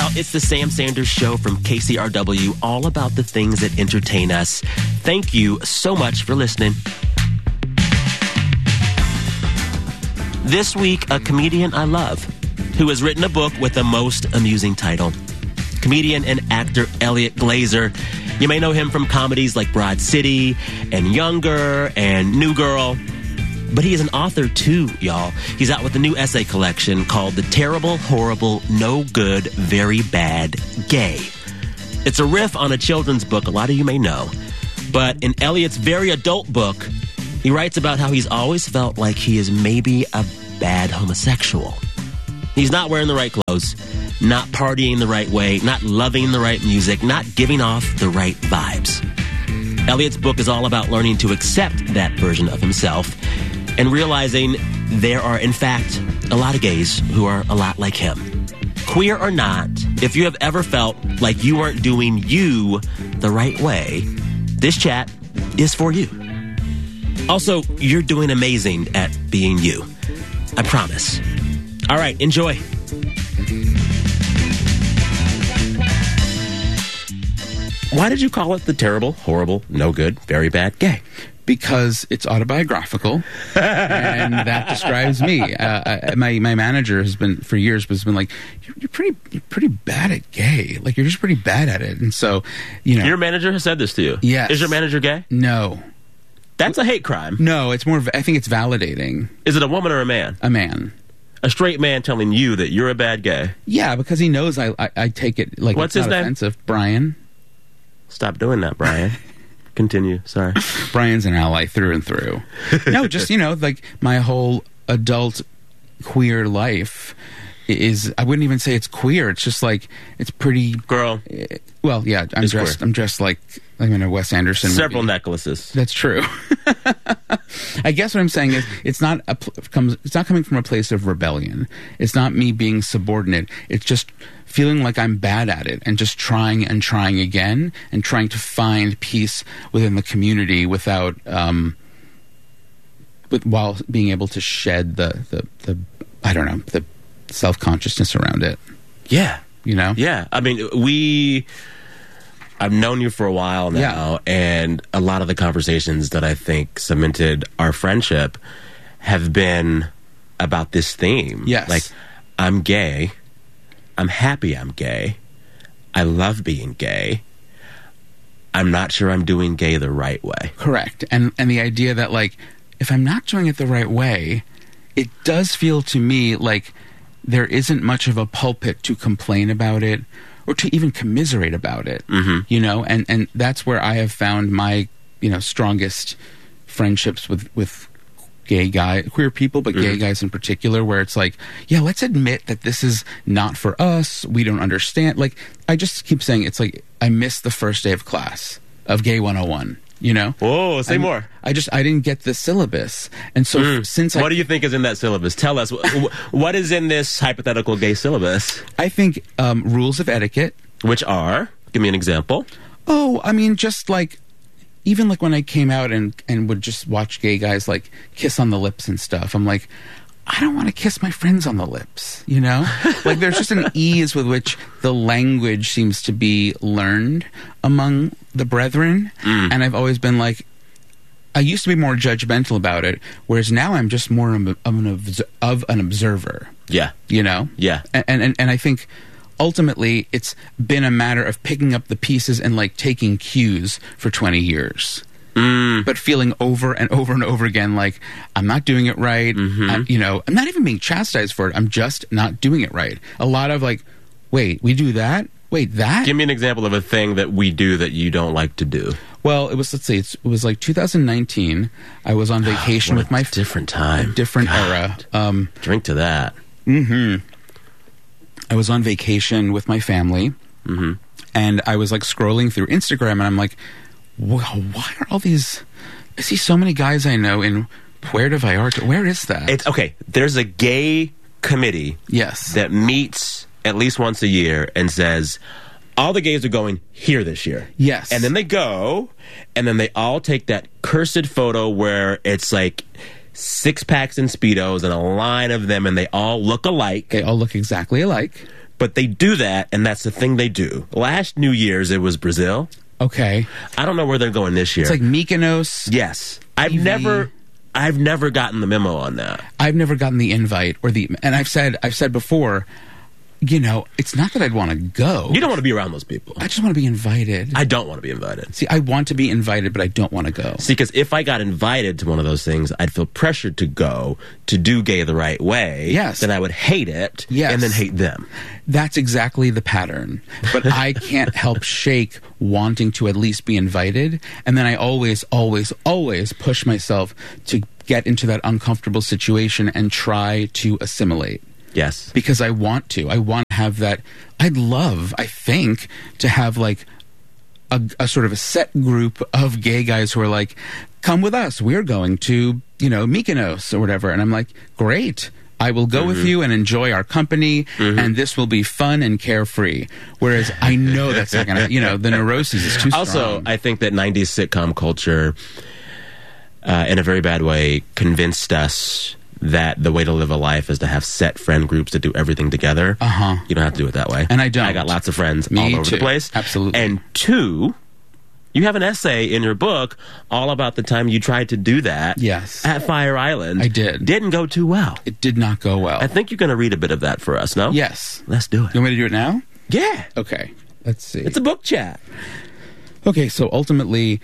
Well, it's the Sam Sanders Show from KCRW, all about the things that entertain us. Thank you so much for listening. This week, a comedian I love who has written a book with the most amusing title. Comedian and actor Elliot Glazer. You may know him from comedies like Broad City and Younger and New Girl. But he is an author, too, y'all. He's out with a new essay collection called The Terrible, Horrible, No Good, Very Bad, Gay. It's a riff on a children's book a lot of you may know. But in Elliot's very adult book, he writes about how he's always felt like he is maybe a bad homosexual. He's not wearing the right clothes, not partying the right way, not loving the right music, not giving off the right vibes. Elliot's book is all about learning to accept that version of himself and realizing there are, in fact, a lot of gays who are a lot like him. Queer or not, if you have ever felt like you weren't doing you the right way, this chat is for you. Also, you're doing amazing at being you. I promise. All right, enjoy. Why did you call it The Terrible, Horrible, No Good, Very Bad, Gay? Because it's autobiographical, and that describes me. My manager has been for years, but has been like, "You're pretty bad at gay. Like you're just pretty bad at it." And so, your manager has said this to you. Yes. Is your manager gay? No. That's a hate crime. No, it's more. I think it's validating. Is it a woman or a man? A man. A straight man telling you that you're a bad gay. Yeah, because he knows I take it like what's it's his not name? Offensive. Brian. Stop doing that, Brian. Continue. Sorry. Brian's an ally through and through. No, just, like my whole adult queer life is, I wouldn't even say it's queer. It's just like, it's pretty... Girl. Well, yeah, I'm dressed like I'm in a Wes Anderson Several movie. necklaces. That's true. I guess what I'm saying is it's not coming from a place of rebellion. It's not me being subordinate. It's just feeling like I'm bad at it and just trying and trying again and trying to find peace within the community without while being able to shed the I don't know, the self-consciousness around it. Yeah. Yeah. I mean, I've known you for a while now, and a lot of the conversations that I think cemented our friendship have been about this theme. Yes. Like, I'm gay. I'm happy I'm gay. I love being gay. I'm not sure I'm doing gay the right way. Correct. And the idea that, like, if I'm not doing it the right way, it does feel to me like there isn't much of a pulpit to complain about it or to even commiserate about it, and that's where I have found my, strongest friendships with queer people, but gay guys in particular, where it's like, yeah, let's admit that this is not for us. We don't understand. Like, I just keep saying, it's like, I missed the first day of class of Gay 101, Whoa, say more. I didn't get the syllabus. And so what do you think is in that syllabus? Tell us. What is in this hypothetical gay syllabus? I think rules of etiquette. Which are? Give me an example. Oh, I mean, just like, even like when I came out and would just watch gay guys like kiss on the lips and stuff, I'm like, I don't want to kiss my friends on the lips, Like there's just an ease with which the language seems to be learned among the brethren. And I've always been like, I used to be more judgmental about it, whereas now I'm just more of an observer. Yeah. Yeah. And I think ultimately it's been a matter of picking up the pieces and like taking cues for 20 years. But feeling over and over and over again like, I'm not doing it right. I'm not even being chastised for it. I'm just not doing it right. A lot of like, wait, we do that? Wait, that? Give me an example of a thing that we do that you don't like to do. Well, it was, it was like 2019. I was on vacation with my... different time. Different era. Drink to that. I was on vacation with my family. And I was like scrolling through Instagram and I'm like, why are all these... I see so many guys I know in Puerto Vallarta. Where is that? It's okay. There's a gay committee that meets at least once a year and says, all the gays are going here this year. Yes. And then they go, and then they all take that cursed photo where it's like 6-packs and Speedos and a line of them, and they all look alike. They all look exactly alike. But they do that, and that's the thing they do. Last New Year's, it was Brazil. Okay. I don't know where they're going this year. It's like Mykonos. Yes. TV. I've never gotten the memo on that. I've never gotten the invite and I've said before, it's not that I'd want to go. You don't want to be around those people. I just want to be invited. I don't want to be invited. See, I want to be invited, but I don't want to go. See, because if I got invited to one of those things, I'd feel pressured to go to do gay the right way. Yes. Then I would hate it. Yes. And then hate them. That's exactly the pattern. But I can't help shake wanting to at least be invited. And then I always, always, always push myself to get into that uncomfortable situation and try to assimilate. Yes. Because I want to. I want to have that. I'd love, I think, to have like a sort of a set group of gay guys who are like, come with us. We're going to, Mykonos or whatever. And I'm like, great. I will go with you and enjoy our company, and this will be fun and carefree. Whereas I know that's not going to, the neuroses is too strong. Also, I think that 90s sitcom culture, in a very bad way, convinced us that the way to live a life is to have set friend groups that do everything together. You don't have to do it that way. And I don't. I got lots of friends Me all over too. the place. Absolutely. And two, you have an essay in your book all about the time you tried to do that. Yes. At Fire Island. I did. Didn't go too well. It did not go well. I think you're going to read a bit of that for us, no? Yes. Let's do it. You want me to do it now? Yeah. Okay. Let's see. It's a book chat. Okay, so ultimately,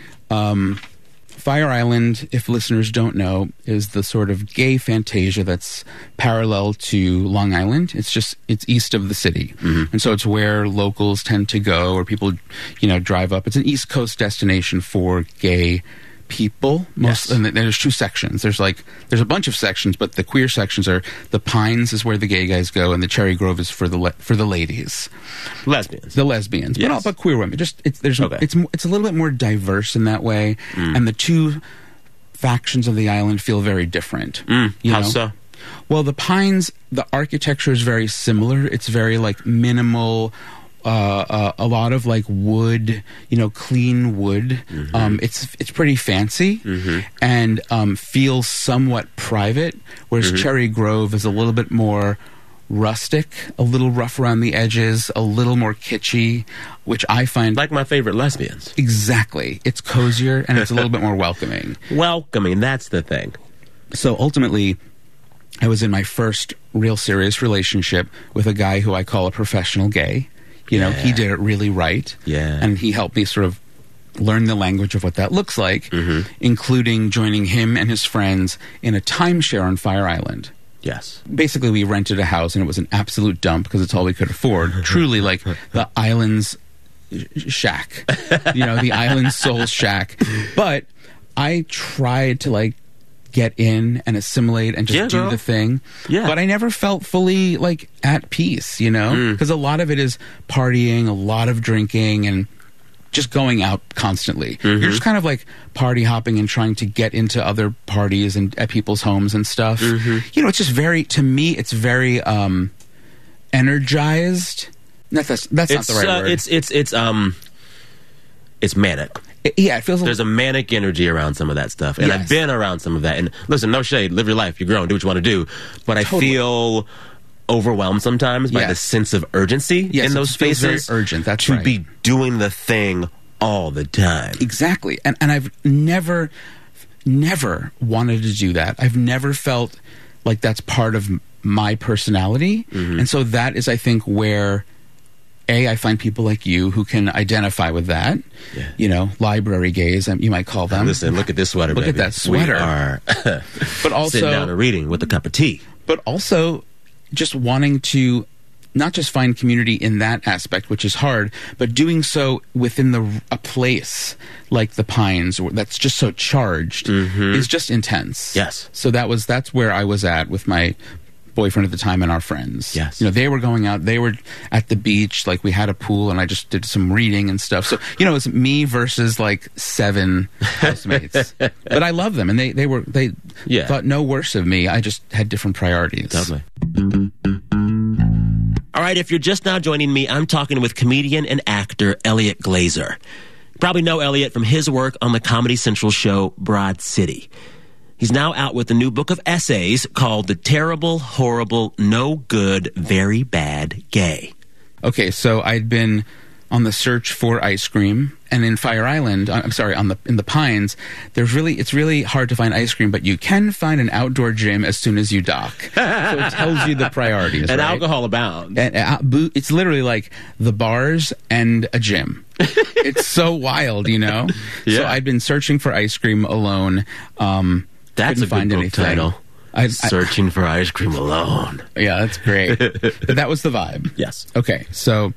Fire Island, if listeners don't know, is the sort of gay fantasia that's parallel to Long Island. It's east of the city. And so it's where locals tend to go, or people, drive up. It's an East Coast destination for gay people. And there's two sections. There's a bunch of sections, but the queer sections are the Pines is where the gay guys go, and the Cherry Grove is for the ladies, lesbians, yes. but queer women. It's a little bit more diverse in that way, and the two factions of the island feel very different. How so? Well, the Pines, the architecture is very similar. It's very minimal. A lot of wood, clean wood. It's pretty fancy and feels somewhat private, whereas Cherry Grove is a little bit more rustic, a little rough around the edges, a little more kitschy, which I find like my favorite lesbians. Exactly. It's cozier and it's a little bit more welcoming. Welcoming, that's the thing. So ultimately, I was in my first real serious relationship with a guy who I call a professional gay. He did it really right. Yeah. And he helped me sort of learn the language of what that looks like, including joining him and his friends in a timeshare on Fire Island. Yes. Basically, we rented a house, and it was an absolute dump because it's all we could afford. Truly, like the island's shack. The island's soul shack. But I tried to, get in and assimilate and just do the thing. Yeah. But I never felt fully at peace, because a lot of it is partying, a lot of drinking, and just going out constantly. You're just kind of party hopping and trying to get into other parties and at people's homes and stuff. It's just to me, it's very energized. That's not the right word. It's manic. It feels there's a manic energy around some of that stuff, and I've been around some of that. And listen, no shade, live your life, you're grown, do what you want to do. But I feel overwhelmed sometimes by the sense of urgency in those spaces. Very urgent. That's to be doing the thing all the time. Exactly, and I've never wanted to do that. I've never felt like that's part of my personality, and so that is, I think, where I find people like you who can identify with that. Library gays, you might call them. Listen, look at this sweater, Look baby. at that sweater. We are but also, sitting down and reading with a cup of tea. But also just wanting to not just find community in that aspect, which is hard, but doing so within a place like the Pines that's just so charged is just intense. Yes. So that's where I was at with my boyfriend at the time and our friends. Yes. They were going out, they were at the beach, we had a pool, and I just did some reading and stuff. So, it was me versus 7 housemates. But I love them, and they thought no worse of me. I just had different priorities. Totally. All right, if you're just now joining me, I'm talking with comedian and actor Elliot Glazer. You probably know Elliot from his work on the Comedy Central show Broad City. He's now out with a new book of essays called The Terrible, Horrible, No Good, Very Bad Gay. Okay, so I'd been on the search for ice cream, and in Fire Island, in the Pines, it's really hard to find ice cream, but you can find an outdoor gym as soon as you dock. So it tells you the priorities, and right? alcohol abounds. And, it's literally like the bars and a gym. It's so wild, you know? Yeah. So I'd been searching for ice cream alone. That's a good book title. Searching for ice cream alone. Yeah, that's great. But that was the vibe. Yes. Okay, so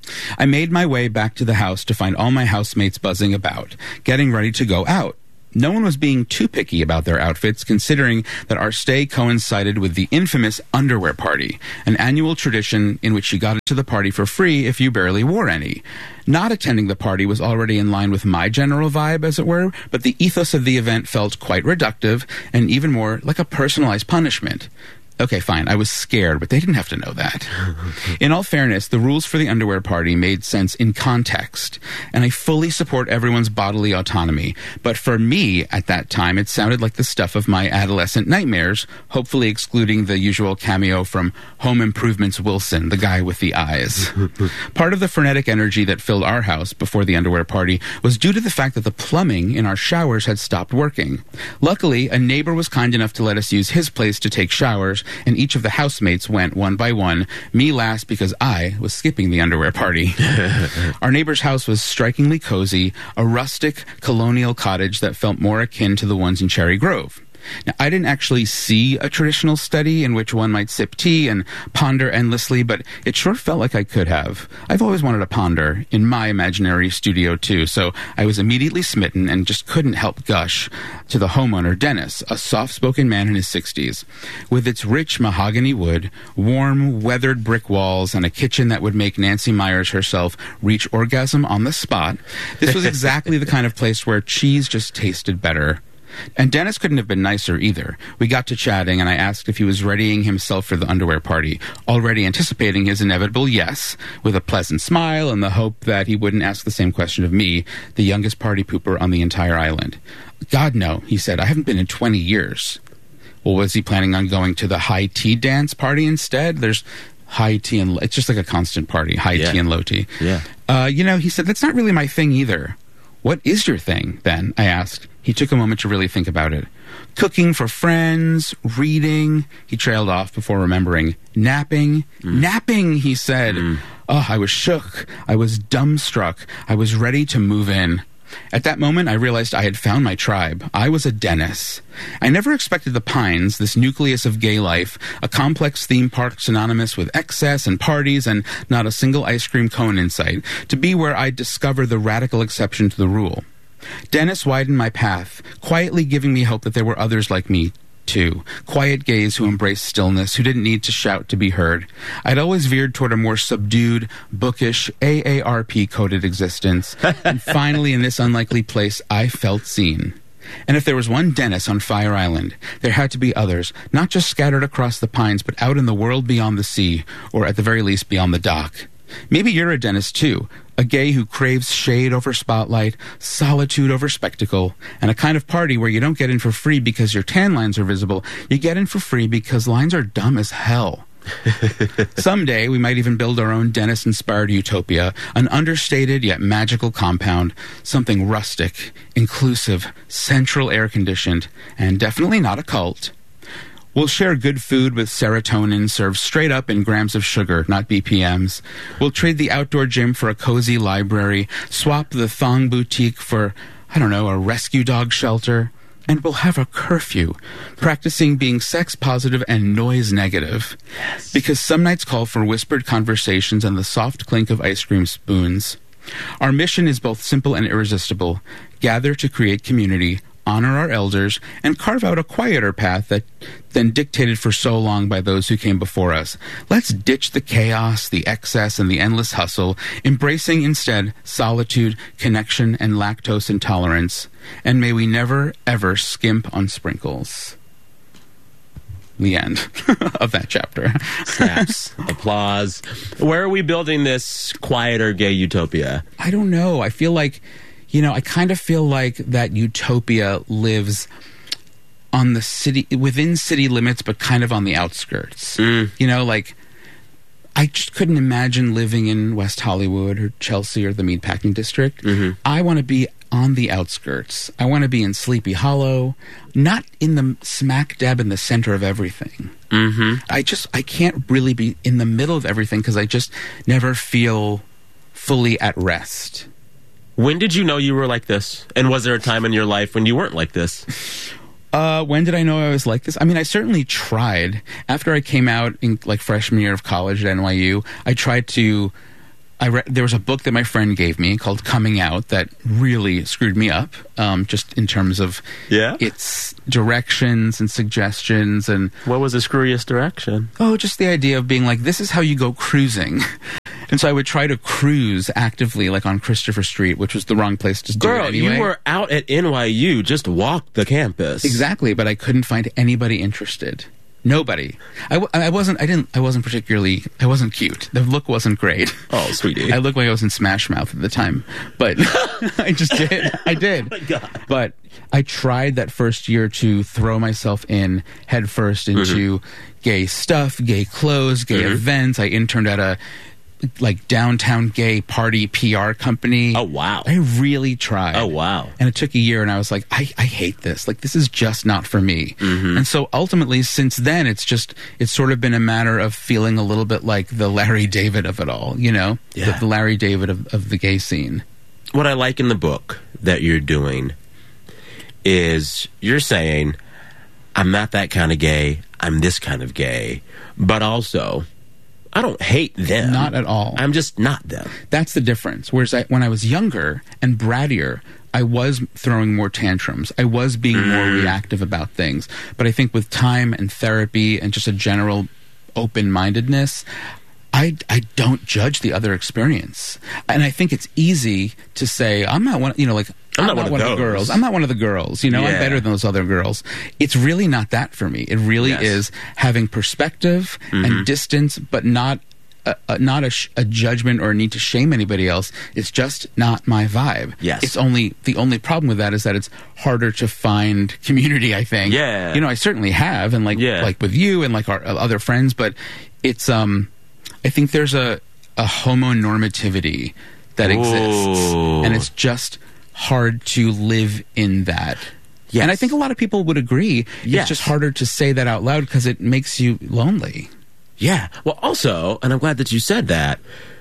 I made my way back to the house to find all my housemates buzzing about, getting ready to go out. No one was being too picky about their outfits, considering that our stay coincided with the infamous underwear party, an annual tradition in which you got into the party for free if you barely wore any. Not attending the party was already in line with my general vibe, as it were, but the ethos of the event felt quite reductive and even more like a personalized punishment. Okay, fine. I was scared, but they didn't have to know that. In all fairness, the rules for the underwear party made sense in context, and I fully support everyone's bodily autonomy. But for me, at that time, it sounded like the stuff of my adolescent nightmares, hopefully excluding the usual cameo from Home Improvement's Wilson, the guy with the eyes. Part of the frenetic energy that filled our house before the underwear party was due to the fact that the plumbing in our showers had stopped working. Luckily, a neighbor was kind enough to let us use his place to take showers, and each of the housemates went one by one, me last because I was skipping the underwear party. Our neighbor's house was strikingly cozy, a rustic colonial cottage that felt more akin to the ones in Cherry Grove. Now, I didn't actually see a traditional study in which one might sip tea and ponder endlessly, but it sure felt like I could have. I've always wanted to ponder in my imaginary studio, too, so I was immediately smitten and just couldn't help gush to the homeowner, Dennis, a soft-spoken man in his 60s. With its rich mahogany wood, warm, weathered brick walls, and a kitchen that would make Nancy Myers herself reach orgasm on the spot, this was exactly the kind of place where cheese just tasted better. And Dennis couldn't have been nicer either. We got to chatting, and I asked if he was readying himself for the underwear party, already anticipating his inevitable yes, with a pleasant smile and the hope that he wouldn't ask the same question of me, the youngest party pooper on the entire island. God, no, he said. I haven't been in 20 years. Well, was he planning on going to the high tea dance party instead? There's high tea and it's just like a constant party, high tea and low tea. Yeah. He said, that's not really my thing either. What is your thing, then? I asked. He took a moment to really think about it. Cooking for friends, reading. He trailed off before remembering. Napping. Napping, he said. Oh, I was shook. I was dumbstruck. I was ready to move in. At that moment, I realized I had found my tribe. I was a Dennis. I never expected the Pines, this nucleus of gay life, a complex theme park synonymous with excess and parties and not a single ice cream cone in sight, to be where I'd discover the radical exception to the rule. Dennis widened my path, quietly giving me hope that there were others like me, too. Quiet gays who embraced stillness, who didn't need to shout to be heard. I'd always veered toward a more subdued, bookish, AARP-coded existence, and finally in this unlikely place, I felt seen. And if there was one Dennis on Fire Island, there had to be others, not just scattered across the Pines, but out in the world beyond the sea, or at the very least beyond the dock. Maybe you're a Dennis, too, a gay who craves shade over spotlight, solitude over spectacle, and a kind of party where you don't get in for free because your tan lines are visible. You get in for free because lines are dumb as hell. Someday, we might even build our own Dennis-inspired utopia, an understated yet magical compound, something rustic, inclusive, central air-conditioned, and definitely not a cult. We'll share good food with serotonin served straight up in grams of sugar, not BPMs. We'll trade the outdoor gym for a cozy library, swap the thong boutique for, a rescue dog shelter. And we'll have a curfew, practicing being sex positive and noise negative. Yes. Because some nights call for whispered conversations and the soft clink of ice cream spoons. Our mission is both simple and irresistible. Gather to create community, honor our elders, and carve out a quieter path than dictated for so long by those who came before us. Let's ditch the chaos, the excess, and the endless hustle, embracing instead solitude, connection, and lactose intolerance. And may we never, ever skimp on sprinkles. The end of that chapter. Snaps. Applause. Where are we building this quieter gay utopia? I don't know. I feel like I kind of feel like that utopia lives on the city, within city limits, but kind of on the outskirts. I just couldn't imagine living in West Hollywood or Chelsea or the Meatpacking District. I want to be on the outskirts. I want to be in Sleepy Hollow, not in the smack dab in the center of everything. I can't really be in the middle of everything because I just never feel fully at rest. When did you know you were like this? And was there a time in your life when you weren't like this? When did I know I was like this? I mean, I certainly tried. After I came out in like freshman year of college at NYU, I tried to... there was a book that my friend gave me called Coming Out that really screwed me up, just in terms of its directions and suggestions. And what was the screwiest direction? Oh, just the idea of being like, this is how you go cruising. And so I would try to cruise actively, like on Christopher Street, which was the wrong place to do it anyway. Girl, you were out at NYU, just walked the campus. Exactly, but I couldn't find anybody interested. Nobody. I wasn't particularly, I wasn't cute. The look wasn't great. Oh, sweetie. I looked like I was in Smash Mouth at the time. But I just did. I did. Oh my God. But I tried that first year to throw myself in headfirst into gay stuff, gay clothes, gay events. I interned at a downtown gay party PR company. Oh, wow. I really tried. Oh, wow. And it took a year, and I was like, I hate this. Like, this is just not for me. And so ultimately, since then, it's sort of been a matter of feeling a little bit like the Larry David of it all, you know? Yeah. The Larry David of the gay scene. What I like in the book that you're doing is you're saying, I'm not that kind of gay, I'm this kind of gay, but also... I don't hate them. Not at all. I'm just not them. That's the difference. Whereas when I was younger and brattier, I was throwing more tantrums. I was being more reactive about things. But I think with time and therapy and just a general open-mindedness, I don't judge the other experience. And I think it's easy to say, I'm not one, I'm not one of the girls. I'm not one of the girls. I'm better than those other girls. It's really not that for me. It really is having perspective and distance, but not a judgment or a need to shame anybody else. It's just not my vibe. Yes. It's the only problem with that is that it's harder to find community, I think. Yeah. I certainly have, and like with you and like our other friends, but it's I think there's a homonormativity that exists, and it's just hard to live in that. Yes. And I think a lot of people would agree. It's just harder to say that out loud because it makes you lonely. Yeah. Well, also, and I'm glad that you said that,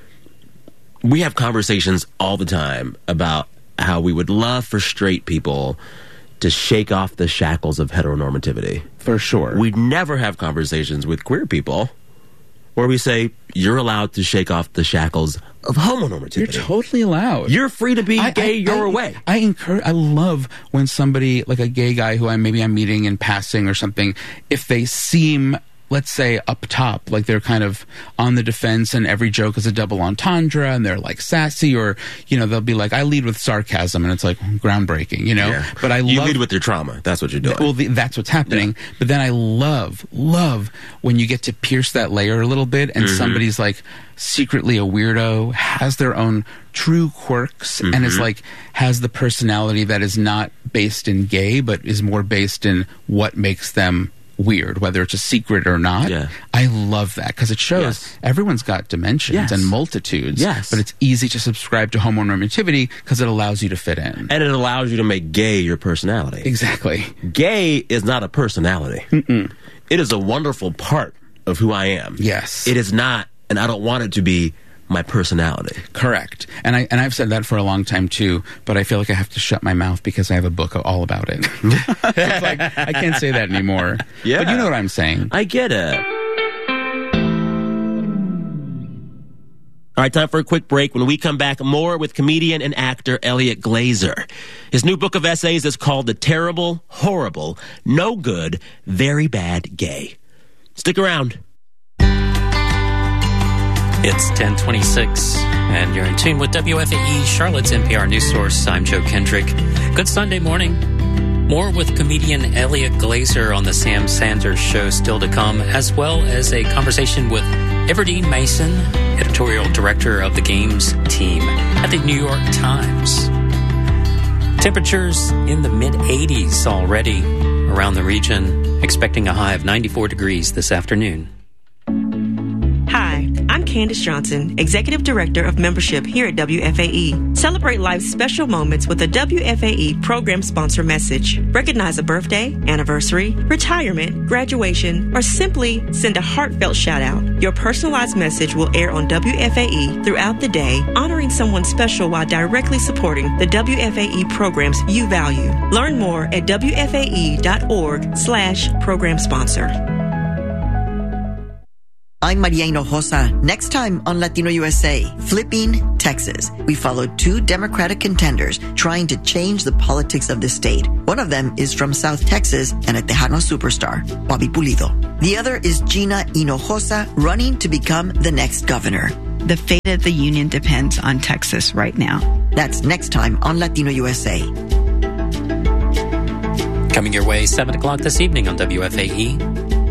we have conversations all the time about how we would love for straight people to shake off the shackles of heteronormativity. For sure. We never have conversations with queer people where we say, you're allowed to shake off the shackles of homonormativity. You're totally allowed. You're free to be gay your way. I love when somebody, like a gay guy who I'm meeting in passing or something, if they seem, let's say, up top, like they're kind of on the defense and every joke is a double entendre and they're like sassy, or, they'll be like, I lead with sarcasm, and it's like groundbreaking, Yeah. But you lead with your trauma. That's what you're doing. Well, that's what's happening. Yeah. But then I love when you get to pierce that layer a little bit and somebody's like secretly a weirdo, has their own true quirks, and is like, has the personality that is not based in gay, but is more based in what makes them weird, whether it's a secret or not. Yeah. I love that because it shows everyone's got dimensions and multitudes, but it's easy to subscribe to homonormativity because it allows you to fit in. And it allows you to make gay your personality. Exactly. Gay is not a personality. It is a wonderful part of who I am. Yes. It is not, and I don't want it to be, my personality. Correct. And I've said that for a long time too, but I feel like I have to shut my mouth because I have a book all about it. It's like, I can't say that anymore. Yeah. But you know what I'm saying. I get it. All right, time for a quick break. When we come back, more with comedian and actor Elliot Glazer. His new book of essays is called The Terrible, Horrible, No Good, Very Bad Gay. Stick around. It's 10:26, and you're in tune with WFAE, Charlotte's NPR news source. I'm Joe Kendrick. Good Sunday morning. More with comedian Elliot Glazer on the Sam Sanders Show still to come, as well as a conversation with Everdeen Mason, editorial director of the games team at the New York Times. Temperatures in the mid-80s already around the region, expecting a high of 94 degrees this afternoon. Hi, I'm Candace Johnson, Executive Director of Membership here at WFAE. Celebrate life's special moments with a WFAE program sponsor message. Recognize a birthday, anniversary, retirement, graduation, or simply send a heartfelt shout out. Your personalized message will air on WFAE throughout the day, honoring someone special while directly supporting the WFAE programs you value. Learn more at WFAE.org/program sponsor. I'm Maria Hinojosa. Next time on Latino USA, flipping Texas. We followed two Democratic contenders trying to change the politics of the state. One of them is from South Texas and a Tejano superstar, Bobby Pulido. The other is Gina Hinojosa, running to become the next governor. The fate of the union depends on Texas right now. That's next time on Latino USA. Coming your way, 7 o'clock this evening on WFAE.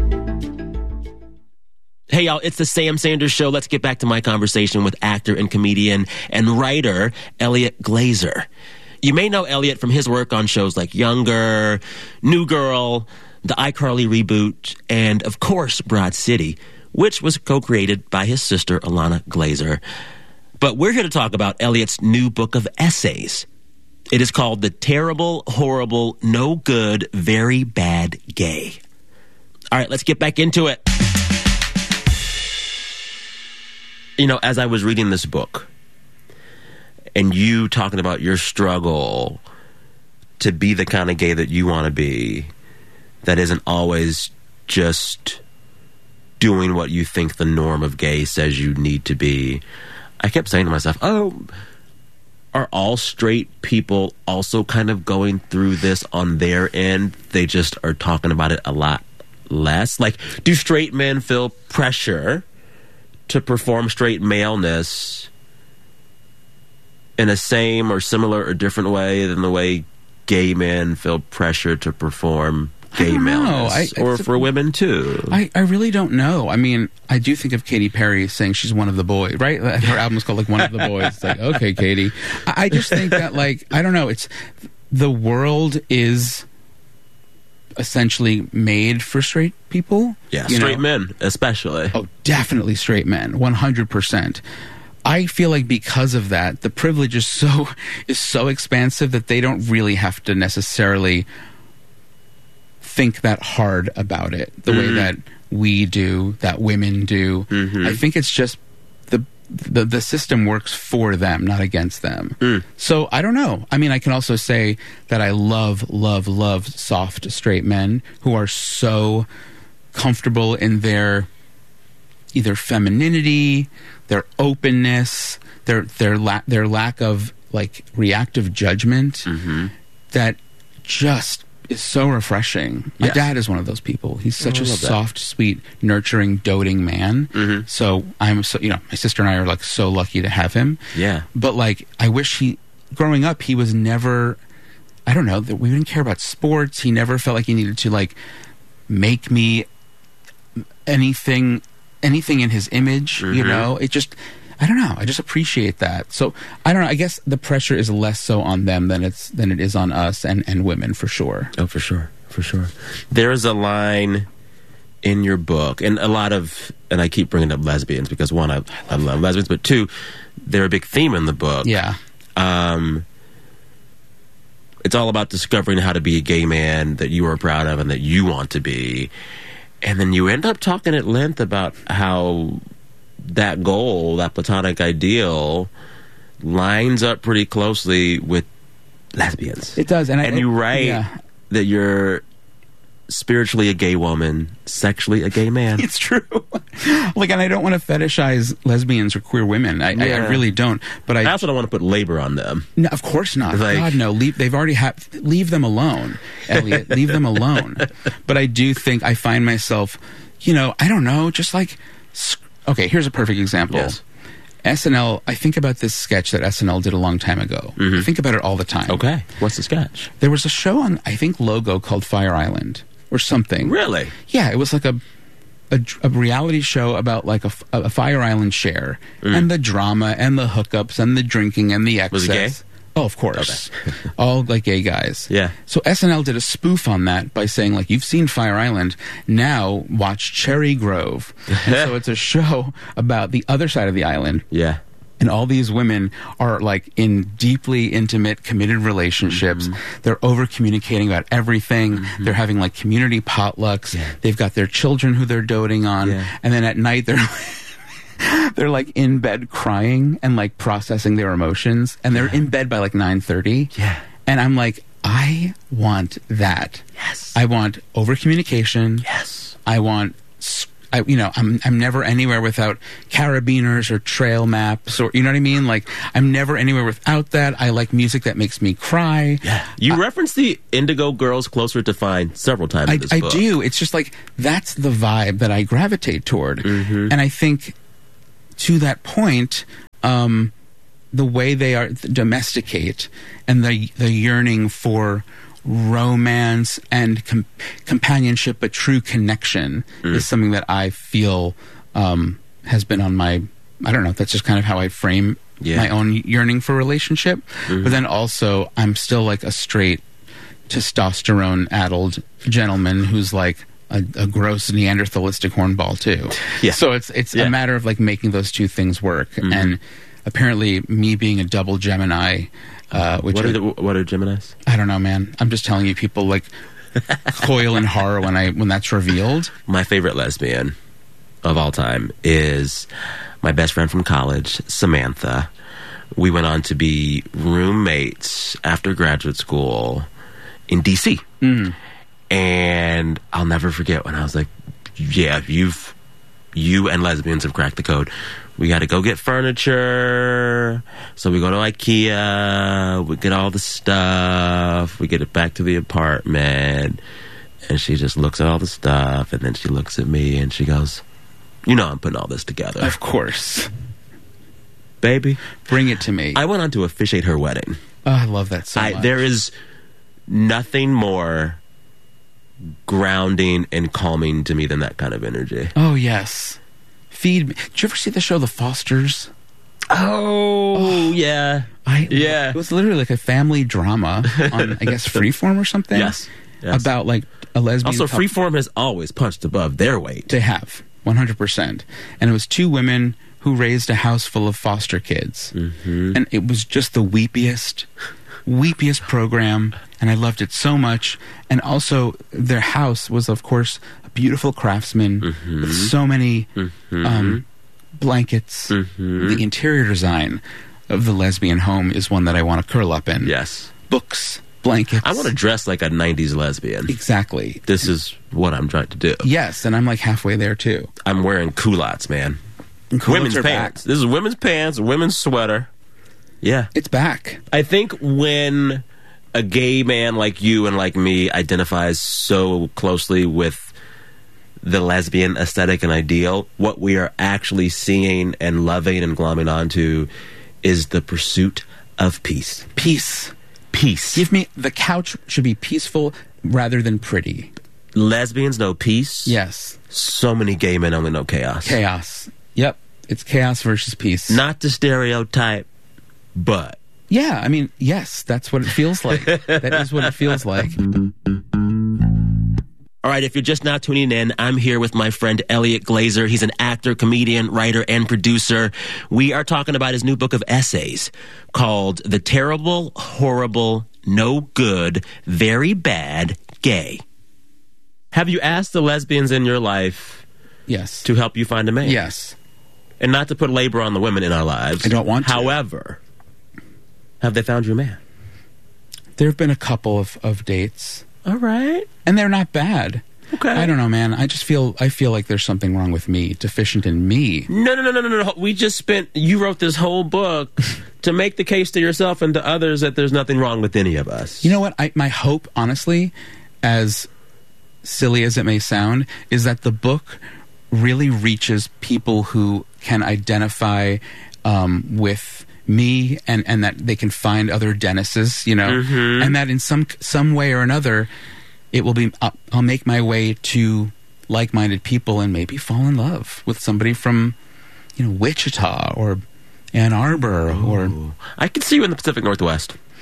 Hey, y'all, it's the Sam Sanders Show. Let's get back to my conversation with actor and comedian and writer Elliot Glazer. You may know Elliot from his work on shows like Younger, New Girl, the iCarly reboot, and, of course, Broad City, which was co-created by his sister, Ilana Glazer. But we're here to talk about Elliot's new book of essays. It is called The Terrible, Horrible, No Good, Very Bad Gay. All right, let's get back into it. You know, as I was reading this book, and you talking about your struggle to be the kind of gay that you want to be, that isn't always just doing what you think the norm of gay says you need to be, I kept saying to myself, oh, are all straight people also kind of going through this on their end? They just are talking about it a lot less. Like, do straight men feel pressure to perform straight maleness in a same or similar or different way than the way gay men feel pressure to perform gay maleness? Or for women, too? I really don't know. I mean, I do think of Katy Perry saying she's one of the boys, right? Her album's called, like, One of the Boys. It's like, okay, Katy. I just think that, like, I don't know. It's the world is essentially made for straight people. Yeah, straight men, especially. Oh, definitely straight men, 100%. I feel like because of that, the privilege is so expansive that they don't really have to necessarily think that hard about it the way that we do, that women do. I think it's just the system works for them, not against them. So I don't know. I mean, I can also say that I love soft straight men who are so comfortable in their either femininity, their openness, their lack of, like, reactive judgment that just is so refreshing. My dad is one of those people. He's such a soft, sweet, nurturing, doting man. So I'm so, you know, my sister and I are, like, so lucky to have him. Yeah. But, like, I wish growing up, he was never, I don't know, that we didn't care about sports. He never felt like he needed to, like, make me anything in his image, you know? It just, I don't know. I just appreciate that. So I don't know. I guess the pressure is less so on them than it is on us and women, for sure. Oh, for sure. There's a line in your book, and I keep bringing up lesbians because, one, I love lesbians, but two, they're a big theme in the book. Yeah. It's all about discovering how to be a gay man that you are proud of and that you want to be. And then you end up talking at length about how that goal, that platonic ideal, lines up pretty closely with lesbians. It does. And you write that you're spiritually a gay woman, sexually a gay man. It's true. Like, and I don't want to fetishize lesbians or queer women. I really don't. But I also don't want to put labor on them. No, of course not. Like, God, no. They've already leave them alone, Elliot. Leave them alone. But I do think I find myself, you know, I don't know, just like, okay, here's a perfect example. Yes. SNL, I think about this sketch that SNL did a long time ago. I think about it all the time. Okay. What's the sketch? There was a show on, I think, Logo called Fire Island or something. Really? Yeah, it was like a reality show about, like, a Fire Island share and the drama and the hookups and the drinking and the excess. Was it gay? Oh, of course. All like gay guys. Yeah. So SNL did a spoof on that by saying, like, you've seen Fire Island, now watch Cherry Grove. And so it's a show about the other side of the island. Yeah. And all these women are like in deeply intimate, committed relationships. They're over communicating about everything. They're having like community potlucks. Yeah. They've got their children who they're doting on. Yeah. And then at night they're like in bed crying and like processing their emotions. And they're in bed by like 9:30. Yeah. And I'm like, I want that. Yes. I want over communication. Yes. I want, I'm never anywhere without carabiners or trail maps, or, you know what I mean? Like, I'm never anywhere without that. I like music that makes me cry. Yeah. You reference the Indigo Girls Closer to Fine several times in this book. I do. It's just like, that's the vibe that I gravitate toward. And I think to that point, the way they are domesticate and the yearning for romance and companionship, but true connection is something that I feel has been on my, I don't know, that's just kind of how I frame my own yearning for relationship. But then also, I'm still like a straight testosterone-addled gentleman who's like a gross Neanderthalistic hornball too. Yeah. So it's a matter of like making those two things work. And apparently me being a double Gemini, which what are Geminis? I don't know, man. I'm just telling you, people like coil in horror when that's revealed. My favorite lesbian of all time is my best friend from college, Samantha. We went on to be roommates after graduate school in D.C. And I'll never forget when I was like, yeah, you and lesbians have cracked the code. We got to go get furniture. So we go to IKEA. We get all the stuff. We get it back to the apartment. And she just looks at all the stuff. And then she looks at me and she goes, you know I'm putting all this together. Of course. Baby. Bring it to me. I went on to officiate her wedding. Oh, I love that so much. There is nothing more grounding and calming to me than that kind of energy. Oh, yes. Feed me. Did you ever see the show The Fosters? Oh, yeah. It was literally like a family drama on, I guess, Freeform or something. Yes. About like a lesbian Also, couple. Freeform has always punched above their weight. They have, 100%. And it was two women who raised a house full of foster kids. And it was just the weepiest program, and I loved it so much. And also, their house was, of course, a beautiful craftsman with so many blankets. The interior design of the lesbian home is one that I want to curl up in. Yes. Books, blankets. I want to dress like a 90s lesbian. Exactly. This is what I'm trying to do. Yes, and I'm like halfway there, too. I'm wearing culottes, man. Culottes women's are pants. back. This is women's pants, women's sweater. Yeah. It's back. I think when a gay man like you and like me identifies so closely with the lesbian aesthetic and ideal, what we are actually seeing and loving and glomming onto is the pursuit of peace. Peace. Peace. Give me, the couch should be peaceful rather than pretty. Lesbians know peace. Yes. So many gay men only know chaos. Chaos. Yep. It's chaos versus peace. Not to stereotype, but... Yeah, I mean, yes, that's what it feels like. That is what it feels like. All right, if you're just now tuning in, I'm here with my friend Elliot Glazer. He's an actor, comedian, writer, and producer. We are talking about his new book of essays called The Terrible, Horrible, No Good, Very Bad Gay. Have you asked the lesbians in your life Yes. to help you find a man? Yes. And not to put labor on the women in our lives. I don't want to. However, have they found you a man? There have been a couple of dates. All right. And they're not bad. Okay. I don't know, man. I feel like there's something wrong with me, deficient in me. No. We just you wrote this whole book to make the case to yourself and to others that there's nothing wrong with any of us. You know what? My hope, honestly, as silly as it may sound, is that the book really reaches people who can identify with me and that they can find other Dennises, you know, and that in some way or another, it will be, I'll make my way to like-minded people and maybe fall in love with somebody from, you know, Wichita or Ann Arbor or... I could see you in the Pacific Northwest.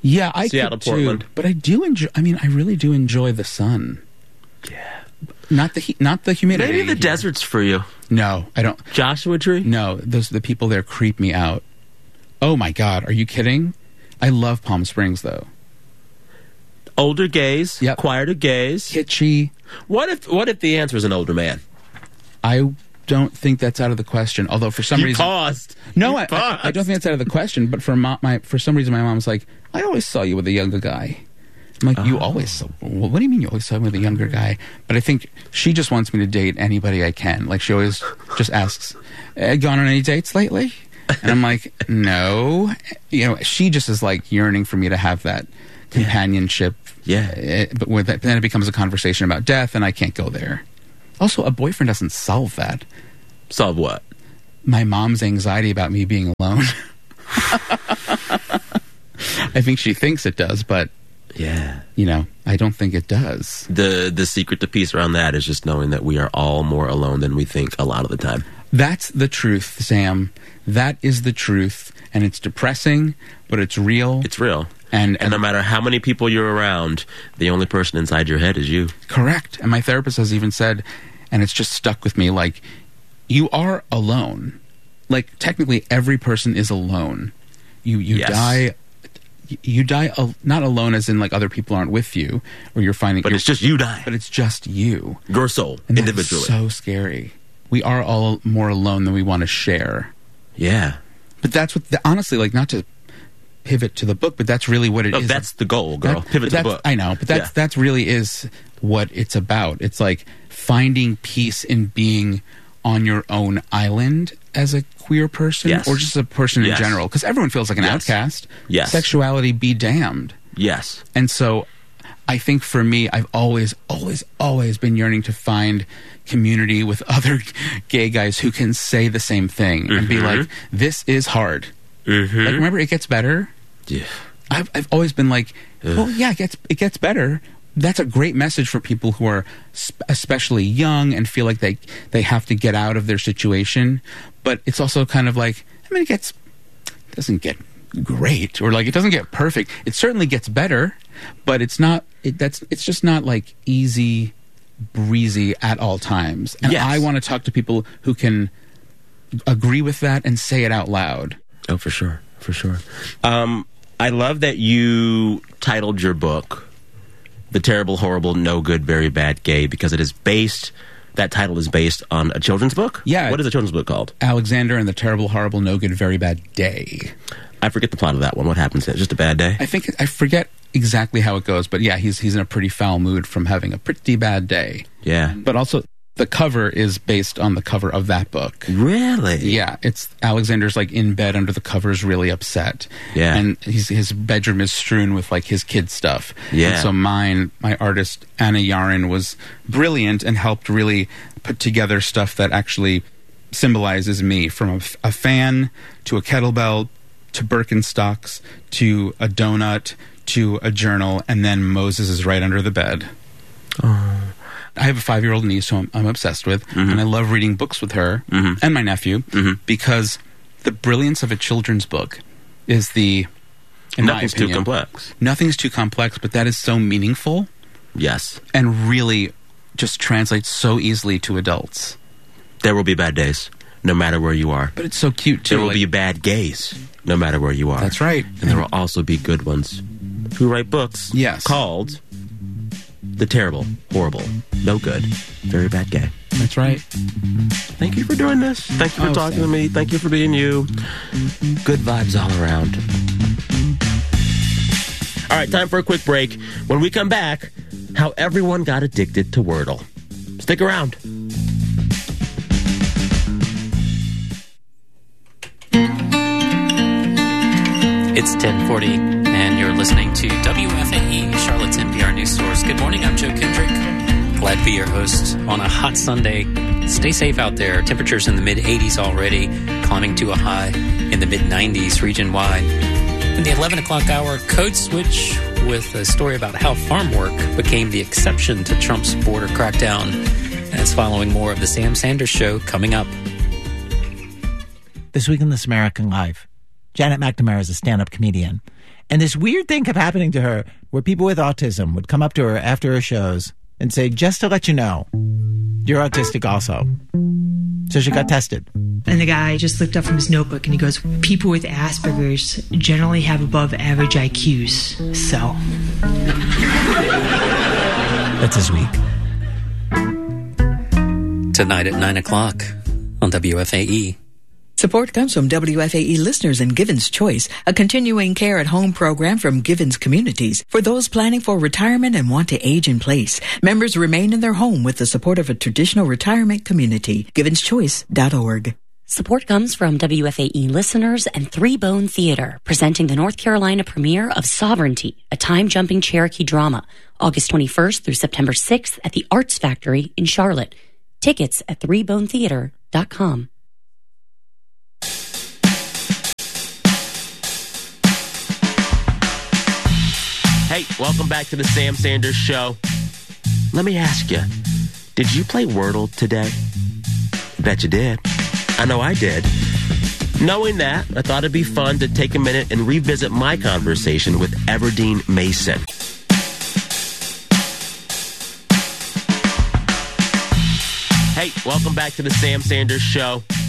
Yeah, I Seattle, could Portland. too. But I do enjoy. I mean, I really do enjoy the sun. Yeah. Not the heat, not the humidity. Maybe the here. desert's for you. No, I don't. Joshua Tree? No, the people there creep me out. Oh my God, are you kidding? I love Palm Springs though. Older gays, Yep. quieter gays. Kitschy. What if the answer is an older man? I don't think that's out of the question. Although for some You reason, paused. no, You I paused. don't think that's out of the question. But for some reason, my mom's like, I always saw you with a younger guy. I'm like, you always saw. Well, what do you mean you always saw me with a younger guy? But I think she just wants me to date anybody I can. Like she always just asks, "Gone on any dates lately?" And I'm like, no. You know, she just is like yearning for me to have that companionship. Yeah. But then it becomes a conversation about death, and I can't go there. Also, a boyfriend doesn't solve that. Solve what? My mom's anxiety about me being alone. I think she thinks it does, but Yeah. you know, I don't think it does. The secret to peace around that is just knowing that we are all more alone than we think a lot of the time. That's the truth, Sam. That is the truth, and it's depressing, but it's real. It's real. And no matter how many people you're around, the only person inside your head is you. correct. And my therapist has even said, and it's just stuck with me, like, you are alone. Like, technically, every person is alone. You Yes. die. You die not alone as in like other people aren't with you, or you're finding. But it's just you dying. But it's just you. Your soul, And that is individually. so scary. We are all more alone than we want to share. Yeah. But that's what, honestly, like, not to pivot to the book, but that's really what it No, is. that's the goal, girl. Pivot to the book. I know, but that's really is what it's about. It's like finding peace in being on your own island as a queer person, Yes. or just a person in Yes. general, because everyone feels like an Yes. outcast. Yes. Sexuality be damned. Yes. And so I think for me, I've always been yearning to find community with other gay guys who can say the same thing and be like, this is hard. Mm-hmm. Like, remember, it gets better. Yeah. I've always been like, well, yeah, it gets better. That's a great message for people who are especially young and feel like they have to get out of their situation. But it's also kind of like, I mean, it doesn't get great, or like it doesn't get perfect. It certainly gets better, but it's not. It's just not like easy breezy at all times. And Yes. I want to talk to people who can agree with that and say it out loud. Oh, for sure. For sure. I love that you titled your book The Terrible, Horrible, No Good, Very Bad Gay, because that title is based on a children's book? Yeah. What is the children's book called? Alexander and the Terrible, Horrible, No Good, Very Bad Day. I forget the plot of that one. What happens? It's just a bad day? I forget exactly how it goes, but yeah, he's in a pretty foul mood from having a pretty bad day. Yeah. But also, the cover is based on the cover of that book. Really? Yeah, it's Alexander's like in bed under the covers, really upset. Yeah. And his bedroom is strewn with like his kid stuff. Yeah. And so my artist, Anna Yaren, was brilliant and helped really put together stuff that actually symbolizes me, from a fan to a kettlebell to Birkenstocks to a donut to a journal, and then Moses is right under the bed. Oh. I have a 5-year-old niece who I'm obsessed with, and I love reading books with her and my nephew, because the brilliance of a children's book is in Nothing's my opinion, too complex. Nothing's too complex, but that is so meaningful Yes. and really just translates so easily to adults. There will be bad days, no matter where you are. But it's so cute, too. There will like- be bad gays, no matter where you are. That's right. And there will also be good ones who write books Yes. called The Terrible, Horrible, No Good, Very Bad Gay. That's right. Thank you for doing this. Thank you for talking to me. Thank you for being you. Good vibes all around. All right, time for a quick break. When we come back, how everyone got addicted to Wordle. Stick around. It's 10:40, and you're listening to WFAE, Charlotte's NPR News Source. Good morning, I'm Joe Kendrick. Glad to be your host on a hot Sunday. Stay safe out there. Temperatures in the mid-80s already, climbing to a high in the mid-90s region-wide. In the 11 o'clock hour, Code Switch with a story about how farm work became the exception to Trump's border crackdown. That's following more of the Sam Sanders Show coming up. This week in This American Life, Janet McNamara is a stand-up comedian, And this weird thing kept happening to her where people with autism would come up to her after her shows and say, just to let you know, you're autistic also. So she got tested. And the guy just looked up from his notebook and he goes, people with Asperger's generally have above average IQs. So. That's this week. Tonight at 9 o'clock on WFAE. Support comes from WFAE listeners and Givens Choice, a continuing care at home program from Givens Communities for those planning for retirement and want to age in place. Members remain in their home with the support of a traditional retirement community. GivensChoice.org. Support comes from WFAE listeners and Three Bone Theater, presenting the North Carolina premiere of Sovereignty, a time-jumping Cherokee drama, August 21st through September 6th at the Arts Factory in Charlotte. Tickets at threebonetheater.com. Hey, welcome back to the Sam Sanders Show. Let me ask you, did you play Wordle today? Bet you did. I know I did. Knowing that, I thought it'd be fun to take a minute and revisit my conversation with Everdeen Mason. Hey, welcome back to the Sam Sanders Show.